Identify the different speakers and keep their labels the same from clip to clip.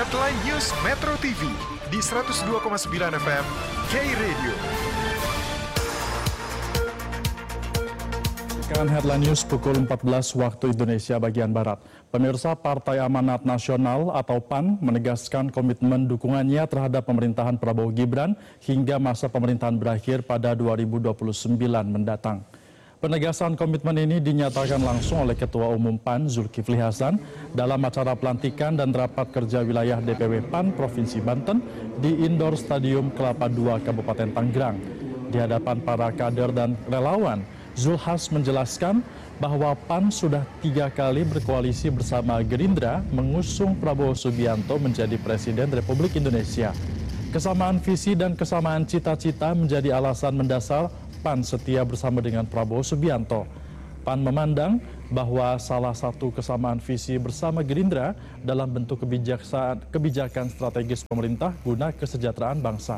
Speaker 1: Headline News Metro TV di 102,9 FM K-Radio.
Speaker 2: Headline News pukul 14 waktu Indonesia bagian Barat. Pemirsa, Partai Amanat Nasional atau PAN menegaskan komitmen dukungannya terhadap pemerintahan Prabowo Gibran hingga masa pemerintahan berakhir pada 2029 mendatang. Penegasan komitmen ini dinyatakan langsung oleh Ketua Umum PAN Zulkifli Hasan dalam acara pelantikan dan rapat kerja wilayah DPW PAN Provinsi Banten di Indoor Stadium Kelapa II Kabupaten Tanggerang. Di hadapan para kader dan relawan, Zulhas menjelaskan bahwa PAN sudah 3 kali berkoalisi bersama Gerindra mengusung Prabowo Subianto menjadi Presiden Republik Indonesia. Kesamaan visi dan kesamaan cita-cita menjadi alasan mendasar PAN setia bersama dengan Prabowo Subianto. PAN memandang bahwa salah satu kesamaan visi bersama Gerindra dalam bentuk kebijakan strategis pemerintah guna kesejahteraan bangsa.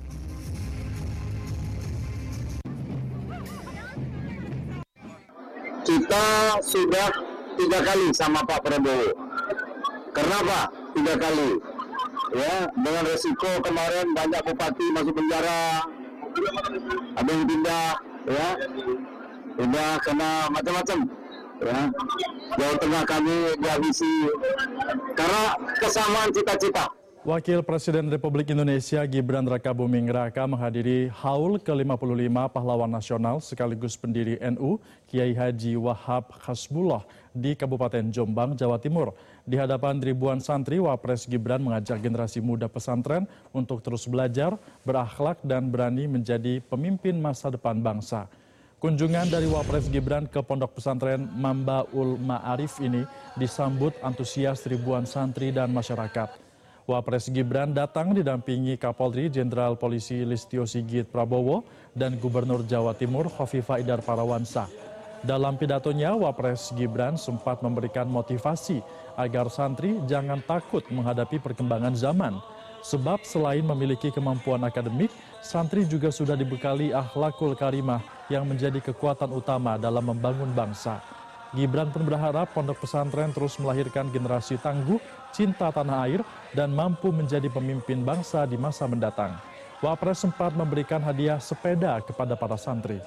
Speaker 3: Kita sudah 3 kali sama Pak Prabowo. Kenapa 3 kali? Ya, dengan resiko kemarin banyak bupati masuk penjara, ada yang pindah, ya, pindah kena macam-macam. Ya, Jawa Tengah kami dihabisi karena kesamaan cita-cita.
Speaker 2: Wakil Presiden Republik Indonesia Gibran Rakabuming Raka menghadiri Haul ke-55 Pahlawan Nasional sekaligus pendiri NU Kiai Haji Wahab Hasbullah di Kabupaten Jombang, Jawa Timur. Di hadapan ribuan santri, Wapres Gibran mengajak generasi muda pesantren untuk terus belajar, berakhlak dan berani menjadi pemimpin masa depan bangsa. Kunjungan dari Wapres Gibran ke Pondok Pesantren Mambaul Ma'arif ini disambut antusias ribuan santri dan masyarakat. Wapres Gibran datang didampingi Kapolri Jenderal Polisi Listio Sigit Prabowo dan Gubernur Jawa Timur Khofifah Indar Parawansa. Dalam pidatonya, Wapres Gibran sempat memberikan motivasi agar santri jangan takut menghadapi perkembangan zaman. Sebab selain memiliki kemampuan akademik, santri juga sudah dibekali akhlakul karimah yang menjadi kekuatan utama dalam membangun bangsa. Gibran pun berharap pondok pesantren terus melahirkan generasi tangguh, cinta tanah air, dan mampu menjadi pemimpin bangsa di masa mendatang. Wapres sempat memberikan hadiah sepeda kepada para santri.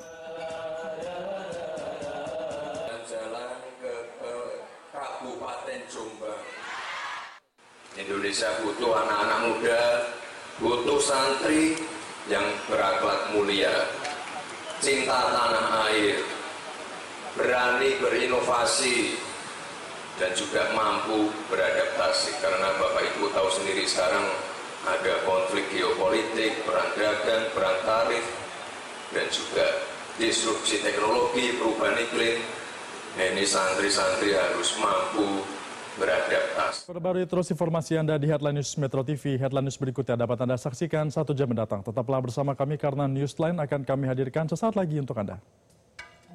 Speaker 4: Jalan ke Kabupaten Jombang. Indonesia butuh anak-anak muda, butuh santri yang berakhlak mulia, cinta tanah air, berani berinovasi, dan juga mampu beradaptasi. Karena Bapak Ibu tahu sendiri sekarang ada konflik geopolitik, perang dagang, perang tarif, dan juga disrupsi teknologi, perubahan iklim. Nah, ini santri-santri harus mampu beradaptasi.
Speaker 2: Perbarui terus informasi Anda di Headline News Metro TV. Headline News berikutnya dapat Anda saksikan 1 jam mendatang. Tetaplah bersama kami karena Newsline akan kami hadirkan sesaat lagi untuk Anda.